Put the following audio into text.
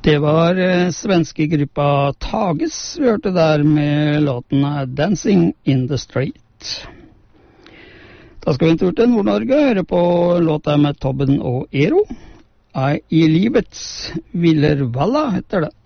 Det var svenske gruppa Tages vi hørte der med låten Dancing in the Street. Da skal vi en tur til Nord-Norge og høre på låta med Tobben og Ero. I livets Villervalla heter det.